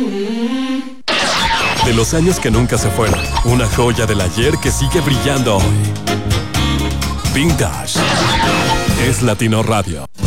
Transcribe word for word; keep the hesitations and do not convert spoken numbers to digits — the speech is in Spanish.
De los años que nunca se fueron. Una joya del ayer que sigue brillando hoy. Vintage. Es Latino Radio.